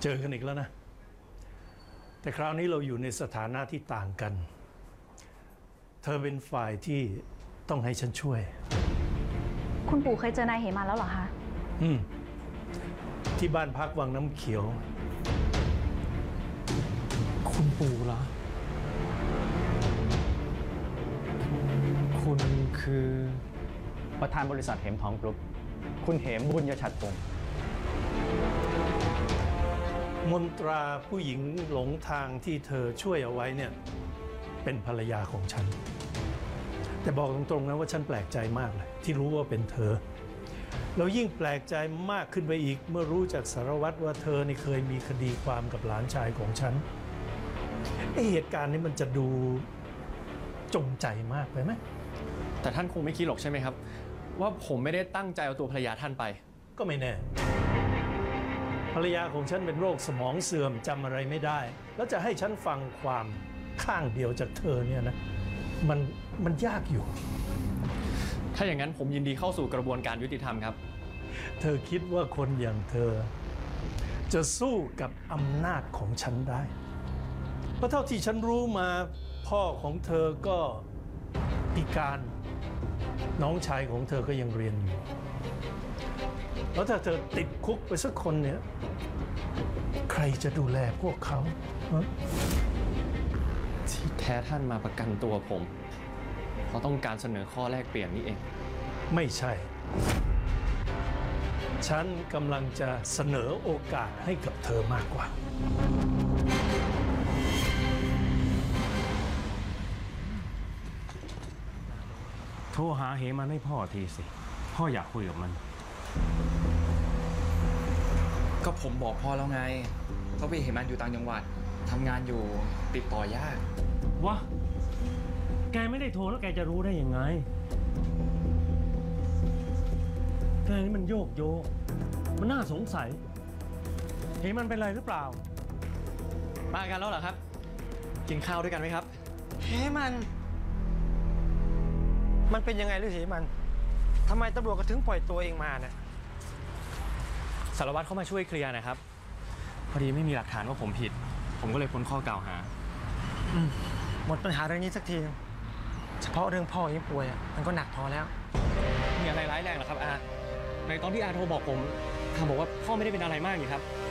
เจอกันอีกแล้วนะแต่คราวนี้เราอยู่ในสถานะที่ต่างกันเธอเป็นฝ่ายที่ต้องให้ฉันช่วยคุณปู่เคยเจอนายเหมาแล้วเหรอคะที่บ้านพักวังน้ำเขียวคุณปู่เหรอคุณคือประธานบริษัทเหมทองกรุ๊ปคุณเหมบุญยฉัตรพงศ์มนตราผู้หญิงหลงทางที่เธอช่วยเอาไว้เนี่ยเป็นภรรยาของฉันแต่บอกตรงๆนะว่าฉันแปลกใจมากเลยที่รู้ว่าเป็นเธอแล้วยิ่งแปลกใจมากขึ้นไปอีกเมื่อรู้จากสารวัตรว่าเธอนี่เคยมีคดีความกับหลานชายของฉันเหตุการณ์นี้มันจะดูจงใจมากไปไหมแต่ท่านคงไม่คิดหรอกใช่ไหมครับว่าผมไม่ได้ตั้งใจเอาตัวภรรยาท่านไปก็ไม่แน่ภรรยาของฉันเป็นโรคสมองเสื่อมจำอะไรไม่ได้แล้วจะให้ฉันฟังความข้างเดียวจากเธอเนี่ยนะมันยากอยู่ถ้าอย่างนั้นผมยินดีเข้าสู่กระบวนการยุติธรรมครับเธอคิดว่าคนอย่างเธอจะสู้กับอำนาจของฉันได้เพราะเท่าที่ฉันรู้มาพ่อของเธอก็พิการน้องชายของเธอก็ยังเรียนอยู่แล้วถ้าเธอติดคุกไปสักคนเนี่ยใครจะดูแลพวกเขาที่แท้ท่านมาประกันตัวผมเพราะต้องการเสนอข้อแลกเปลี่ยนนี่เองไม่ใช่ฉันกำลังจะเสนอโอกาสให้กับเธอมากกว่าโทรหาเหมันให้พ่อทีสิพ่ออยากคุยกับมันก็ผมบอกพ่อแล้วไงว่าพี่เหมันอยู่ต่างจังหวัดทำงานอยู่ติดต่อยากวะแกไม่ได้โทรแล้วแกจะรู้ได้ยังไงแกนี่มันโยกมันน่าสงสัยเหมันเป็นไรหรือเปล่ามากันแล้วเหรอครับกินข้าวด้วยกันไหมครับมันเป็นยังไงหรือเหมันทำไมตำรวจก็ถึงปล่อยตัวเองมาเนี่ยสารวัตรเข้ามาช่วยเคลียร์นะครับพอดีไม่มีหลักฐานว่าผมผิดผมก็เลยพ้นข้อกล่าวหาหมดปัญหาเรื่องนี้สักทีเฉพาะเรื่องพ่อยังป่วยมันก็หนักพอแล้วมีอะไรร้ายแรงเหรอครับอาในตอนที่อาโทรบอกผมเขาบอกว่าพ่อไม่ได้เป็นอะไรมากนี่ครับ